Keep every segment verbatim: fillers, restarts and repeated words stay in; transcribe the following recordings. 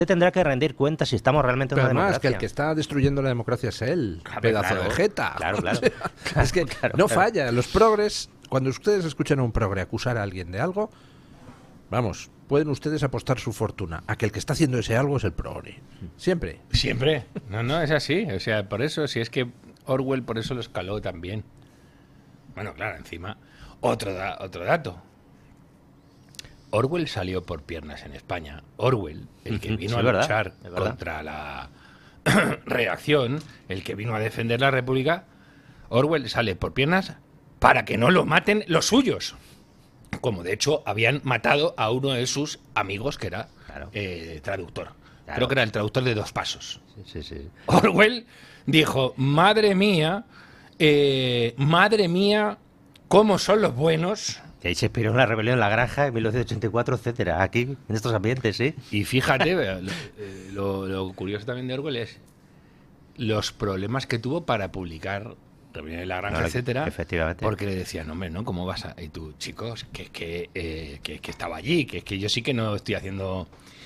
tendrá que rendir cuentas si estamos realmente en Pero una además, democracia. que el que está destruyendo la democracia es él, Claro, pedazo claro, de jeta. claro, claro. O sea, Claro, es que claro, no claro. falla. Los progres, cuando ustedes escuchan a un progre acusar a alguien de algo, vamos, pueden ustedes apostar su fortuna a que el que está haciendo ese algo es el progre. Siempre. Siempre. No, no, es así. O sea, por eso, si es que Orwell por eso lo escaló también. Bueno, claro, encima, otro, da- otro dato. Orwell salió por piernas en España. Orwell, el que Ujú, vino sí, a verdad, luchar es verdad. contra la reacción, el que vino a defender la República, Orwell sale por piernas para que no lo maten los suyos. Como de hecho habían matado a uno de sus amigos que era Claro. eh, traductor. Claro. Creo que era el traductor de Dos Pasos. Sí, sí, sí. Orwell dijo, madre mía, eh, madre mía, ¿cómo son los buenos? Y ahí se inspiró en la rebelión en la granja en mil novecientos ochenta y cuatro, etcétera. Aquí, en estos ambientes, sí. Y fíjate, lo, eh, lo- lo curioso también de Orwell es los problemas que tuvo para publicar Rebelión en la Granja, No, etcétera. efectivamente. Porque le decían, hombre, ¿no? ¿Cómo vas a...? Y tú, chicos, que es que, eh, que, que estaba allí, que es que yo sí que no estoy haciendo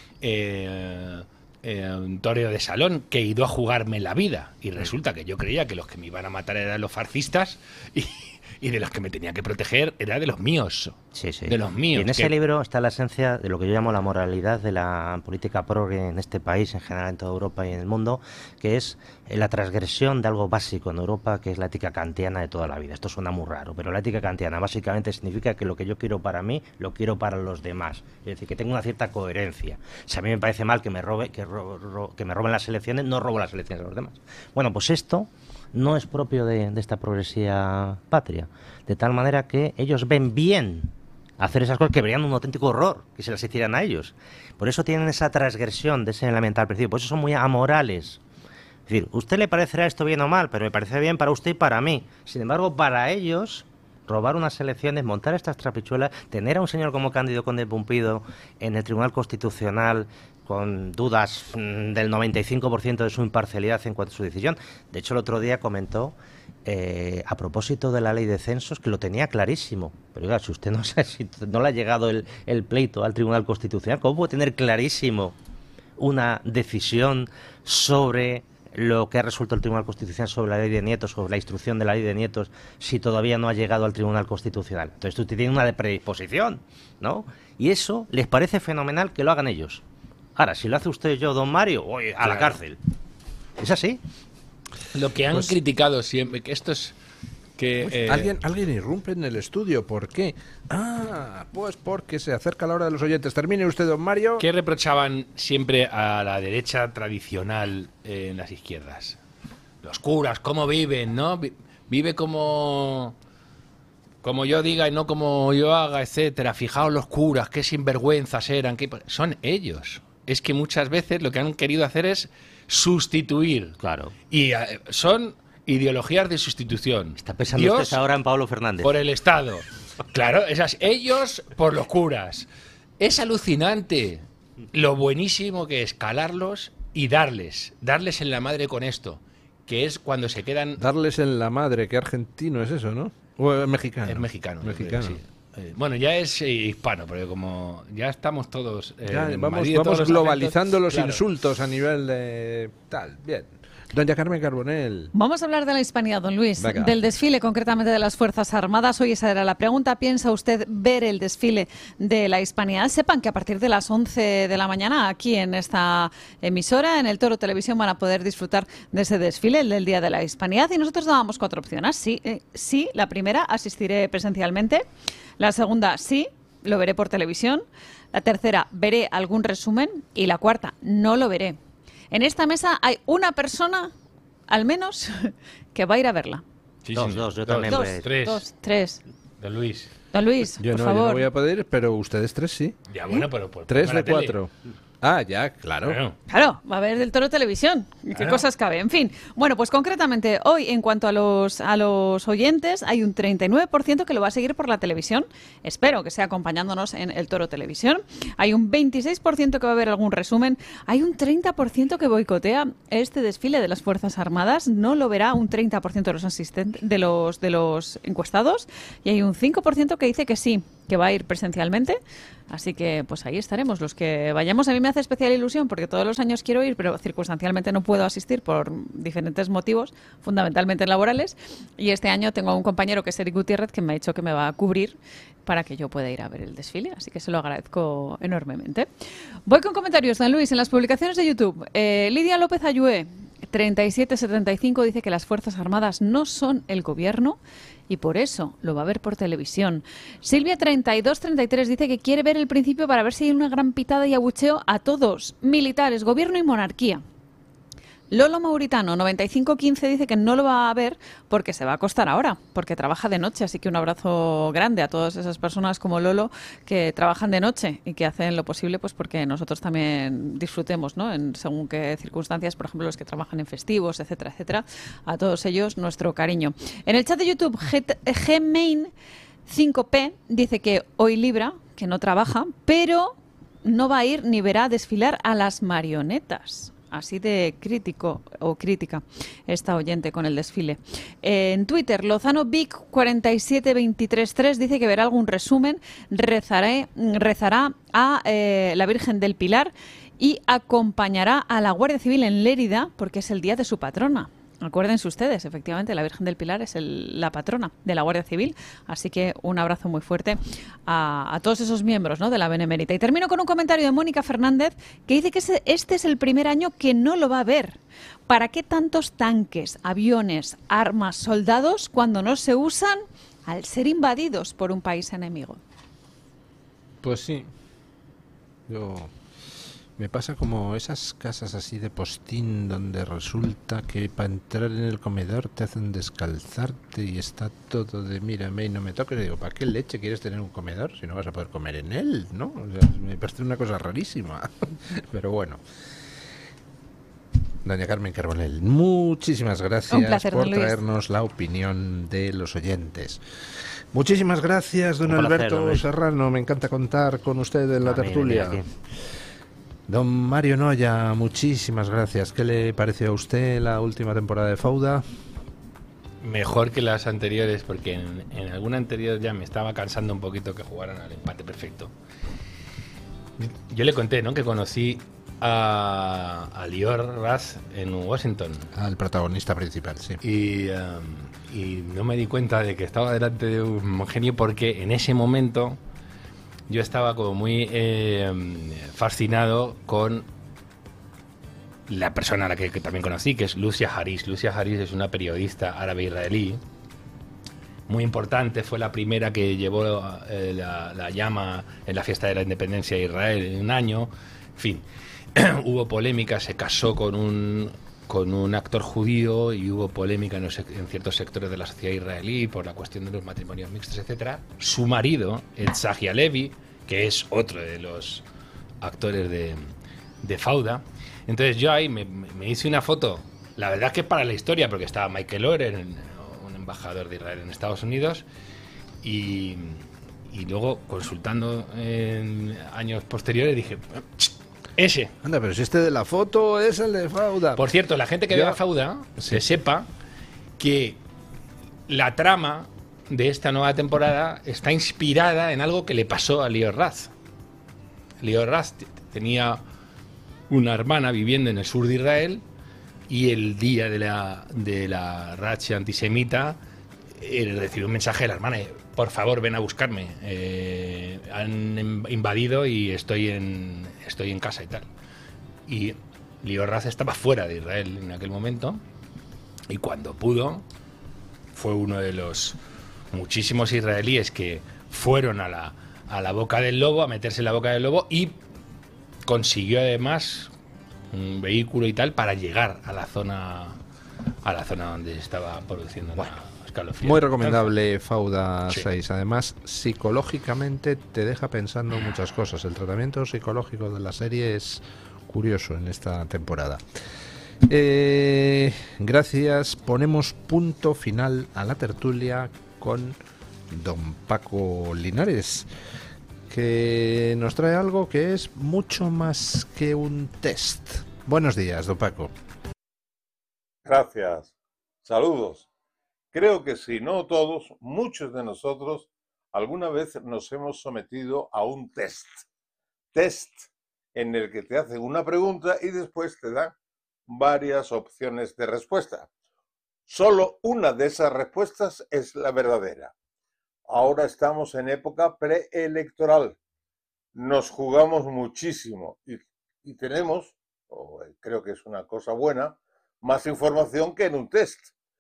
eh, eh, un toreo de salón, que he ido a jugarme la vida. Y resulta que yo creía que los que me iban a matar eran los fascistas y, y de los que me tenía que proteger era de los míos. Sí, sí. De los míos. Y en ese que- libro está la esencia de lo que yo llamo la moralidad de la política progre en este país, en general en toda Europa y en el mundo, que es eh, la transgresión de algo básico en Europa, que es la ética kantiana de toda la vida. Esto suena muy raro, pero la ética kantiana básicamente significa que lo que yo quiero para mí, lo quiero para los demás. Es decir, que tengo una cierta coherencia. Si a mí me parece mal que me robe, que, ro- ro- que me roben las elecciones, no robo las elecciones a los demás. Bueno, pues esto no es propio de, de esta progresía patria, de tal manera que ellos ven bien hacer esas cosas que verían un auténtico horror que se las hicieran a ellos. Por eso tienen esa transgresión de ese elemental principio, por eso son muy amorales. Es decir, usted le parecerá esto bien o mal, pero me parece bien para usted y para mí. Sin embargo, para ellos, robar unas elecciones, montar estas trapichuelas, tener a un señor como Cándido Conde Pumpido en el Tribunal Constitucional con dudas mm, del noventa y cinco por ciento de su imparcialidad en cuanto a su decisión. De hecho, el otro día comentó, eh, a propósito de la ley de censos, que lo tenía clarísimo. Pero oiga, si usted no, sabe, si no le ha llegado el, el pleito al Tribunal Constitucional, ¿cómo puede tener clarísimo una decisión sobre lo que ha resuelto el Tribunal Constitucional sobre la ley de nietos, sobre la instrucción de la ley de nietos, si todavía no ha llegado al Tribunal Constitucional? Entonces usted tiene una de predisposición, ¿no? Y eso les parece fenomenal que lo hagan ellos. Ahora, si lo hace usted y yo, don Mario, oye, a la Claro. cárcel. ¿Es así? Lo que han Pues- criticado siempre, que esto es... que eh, Alguien, alguien irrumpe en el estudio. ¿Por qué? Ah, pues porque se acerca la hora de los oyentes. Termine usted, don Mario. ¿Qué reprochaban siempre a la derecha tradicional eh, en las izquierdas? Los curas, ¿cómo viven, no? Vi- Vive como... como yo diga y no como yo haga, etcétera. Fijaos los curas, qué sinvergüenzas eran. Qué... Son ellos. Es que muchas veces lo que han querido hacer es sustituir. Claro. Y eh, son ideologías de sustitución. Está pensando Dios usted ahora en Pablo Fernández. por el Estado. Claro, esas, ellos por los curas. Es alucinante lo buenísimo que es calarlos y darles, darles en la madre con esto, que es cuando se quedan... Darles en la madre, que argentino es eso, ¿no? O es mexicano. Es mexicano. yo creo que Mexicano. sí. Eh, Bueno, ya es eh, hispano, porque como ya estamos todos... eh, Ya, en vamos Madrid, vamos todos los globalizando acentos, los claro. insultos a nivel de tal. Bien. Doña Carmen Carbonell. Vamos a hablar de la hispanidad, don Luis, Venga. del desfile concretamente de las Fuerzas Armadas. Hoy esa era la pregunta. ¿Piensa usted ver el desfile de la hispanidad? Sepan que a partir de las once de la mañana aquí en esta emisora, en el Toro Televisión, van a poder disfrutar de ese desfile, el del Día de la Hispanidad. Y nosotros dábamos cuatro opciones. Sí, eh, sí, la primera, asistiré presencialmente. La segunda, sí, lo veré por televisión. La tercera, veré algún resumen. Y la cuarta, no lo veré. En esta mesa hay una persona, al menos, que va a ir a verla. Sí, Dos, sí, dos, yo también Dos, voy a ir. Tres. dos, tres. Don Luis. Don Luis, Yo por no, yo favor. no voy a poder, pero ustedes tres sí. Ya, bueno, pero... pues, Tres ponga de la tele. cuatro. Ah, ya, claro. Bueno. Claro, va a haber del Toro Televisión. ¿Qué Claro. cosas cabe? En fin. Bueno, pues concretamente hoy, en cuanto a los, a los oyentes, hay un treinta y nueve por ciento que lo va a seguir por la televisión. Espero que sea acompañándonos en el Toro Televisión. Hay un veintiséis por ciento que va a ver algún resumen. Hay un treinta por ciento que boicotea este desfile de las Fuerzas Armadas. No lo verá un treinta por ciento de los asistentes, de los, de los encuestados. Y hay un cinco por ciento que dice que sí, que va a ir presencialmente. Así que pues ahí estaremos. Los que vayamos, a mí me hace especial ilusión porque todos los años quiero ir, pero circunstancialmente no puedo asistir por diferentes motivos, fundamentalmente laborales. Y este año tengo a un compañero que es Eric Gutiérrez que me ha dicho que me va a cubrir para que yo pueda ir a ver el desfile. Así que se lo agradezco enormemente. Voy con comentarios, Don Luis, en las publicaciones de YouTube. Eh, Lidia López Ayué, treinta y siete setenta y cinco, dice que las Fuerzas Armadas no son el gobierno y por eso lo va a ver por televisión. Silvia treinta y dos treinta y tres dice que quiere ver el principio para ver si hay una gran pitada y abucheo a todos, militares, gobierno y monarquía. Lolo Mauritano, noventa y cinco quince, dice que no lo va a ver porque se va a acostar ahora, porque trabaja de noche. Así que un abrazo grande a todas esas personas como Lolo que trabajan de noche y que hacen lo posible pues porque nosotros también disfrutemos, ¿no? En según qué circunstancias, por ejemplo, los que trabajan en festivos, etcétera, etcétera. A todos ellos, nuestro cariño. En el chat de YouTube, Gmain cinco P dice que hoy libra, que no trabaja, pero no va a ir ni verá desfilar a las marionetas. Así de crítico o crítica esta oyente con el desfile. Eh, en Twitter, Lozano Vic cuarenta y siete veintitrés tres dice que verá algún resumen, rezaré, rezará a eh, la Virgen del Pilar y acompañará a la Guardia Civil en Lérida porque es el día de su patrona. Acuérdense ustedes, efectivamente, la Virgen del Pilar es el, la patrona de la Guardia Civil, así que un abrazo muy fuerte a, a todos esos miembros, ¿no?, de la Benemérita. Y termino con un comentario de Mónica Fernández que dice que ese, este es el primer año que no lo va a ver. ¿Para qué tantos tanques, aviones, armas, soldados cuando no se usan al ser invadidos por un país enemigo? Pues sí, yo... Me pasa como esas casas así de postín donde resulta que para entrar en el comedor te hacen descalzarte y está todo de mírame y no me toques. Y digo, ¿para qué leche quieres tener un comedor si no vas a poder comer en él, ¿no? O sea, me parece una cosa rarísima. Pero bueno. Doña Carmen Carbonell, muchísimas gracias placer, por traernos la opinión de los oyentes. Muchísimas gracias, don un Alberto placer, Serrano. Me encanta contar con usted en la a tertulia. Mí, Don Mario Noya, muchísimas gracias. ¿Qué le pareció a usted la última temporada de Fauda? Mejor que las anteriores, porque en, en alguna anterior ya me estaba cansando un poquito que jugaran al empate perfecto. Yo le conté, ¿no?, que conocí a, a Lior Raz en Washington. Al protagonista principal, sí. Y, um, y no me di cuenta de que estaba delante de un genio porque en ese momento... Yo estaba como muy eh, fascinado con la persona a la que, que también conocí, que es Lucia Haris. Lucia Haris es una periodista árabe-israelí muy importante. Fue la primera que llevó eh, la, la llama en la fiesta de la independencia de Israel en un año. En fin, hubo polémica, se casó con un, con un actor judío y hubo polémica en, los, en ciertos sectores de la sociedad israelí por la cuestión de los matrimonios mixtos, etcétera. Su marido, el Tzachi Halevi, que es otro de los actores de, de Fauda. Entonces yo ahí me, me hice una foto, la verdad que para la historia, porque estaba Michael Oren, un embajador de Israel en Estados Unidos, y, y luego consultando en años posteriores dije... Ese. Anda, pero si este de la foto es el de Fauda. Por cierto, la gente que vea Fauda, sí, que sepa que la trama de esta nueva temporada está inspirada en algo que le pasó a Lior Raz. Lior Raz tenía una hermana viviendo en el sur de Israel y el día de la, de la racha antisemita eh, recibió un mensaje de la hermana: por favor, ven a buscarme, eh, han invadido y estoy en, estoy en casa y tal. Y Lior Raz estaba fuera de Israel en aquel momento y cuando pudo fue uno de los muchísimos israelíes que fueron a la, a la boca del lobo, a meterse en la boca del lobo, y consiguió además un vehículo y tal para llegar a la zona a la zona donde estaba produciendo bueno, la escalofrío. Muy recomendable Fauda sí. seis. Además, psicológicamente te deja pensando muchas cosas. El tratamiento psicológico de la serie es curioso en esta temporada. Eh, gracias. Ponemos punto final a la tertulia con don Paco Linares, que nos trae algo que es mucho más que un test. Buenos días, don Paco. Gracias. Saludos. Creo que si no todos, muchos de nosotros alguna vez nos hemos sometido a un test. Test en el que te hacen una pregunta y después te dan varias opciones de respuesta. Solo una de esas respuestas es la verdadera. Ahora estamos en época preelectoral. Nos jugamos muchísimo y, y tenemos, o creo que es una cosa buena, más información que en un test.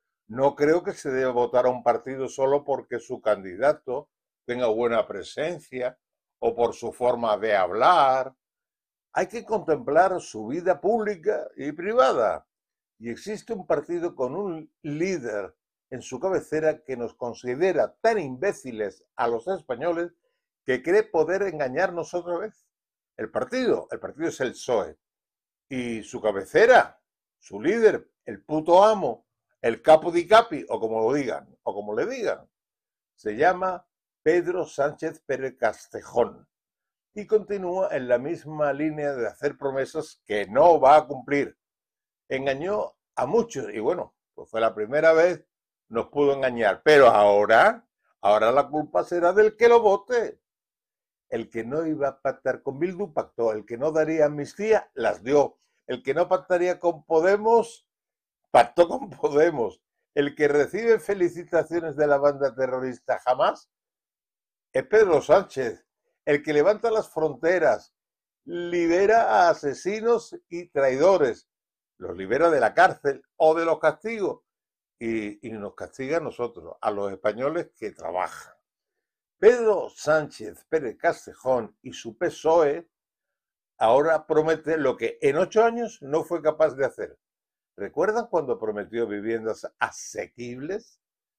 No creo que se deba votar a un partido solo porque su candidato tenga buena presencia o por su forma de hablar. Hay que contemplar su vida pública y privada. Y existe un partido con un líder en su cabecera que nos considera tan imbéciles a los españoles que cree poder engañarnos otra vez. El partido, el partido es el P S O E. Y su cabecera, su líder, el puto amo, el capo di capi, o como lo digan, o como le digan, se llama Pedro Sánchez Pérez Castejón. Y continúa en la misma línea de hacer promesas que no va a cumplir. Engañó a muchos y bueno, pues fue la primera vez, nos pudo engañar. Pero ahora, ahora la culpa será del que lo vote. El que no iba a pactar con Bildu pactó, el que no daría amnistía las dio, el que no pactaría con Podemos pactó con Podemos, el que recibe felicitaciones de la banda terrorista jamás es Pedro Sánchez, el que levanta las fronteras, libera a asesinos y traidores, los libera de la cárcel o de los castigos y, y nos castiga a nosotros, a los españoles que trabajan. Pedro Sánchez Pérez Castejón y su P S O E ahora promete lo que en ocho años no fue capaz de hacer. ¿Recuerdan cuando prometió viviendas asequibles?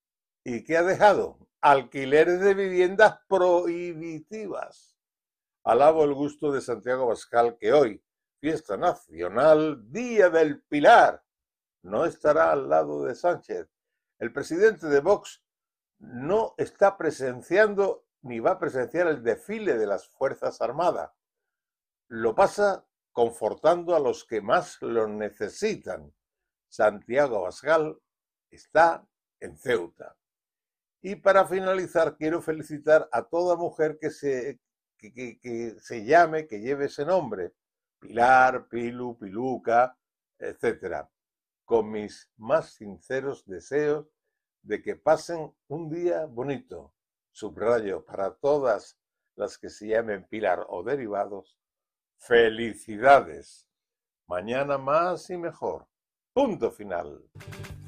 ¿Y qué ha dejado? Alquileres de viviendas prohibitivas. Alabo el gusto de Santiago Abascal que hoy, fiesta nacional, Día del Pilar, no estará al lado de Sánchez. El presidente de Vox no está presenciando ni va a presenciar el desfile de las Fuerzas Armadas. Lo pasa confortando a los que más lo necesitan. Santiago Abascal está en Ceuta. Y para finalizar, quiero felicitar a toda mujer que se, que, que, que se llame, que lleve ese nombre. Pilar, Pilu, Piluca, etcétera. Con mis más sinceros deseos de que pasen un día bonito. Subrayo para todas las que se llamen Pilar o derivados. Felicidades. Mañana más y mejor. Punto final.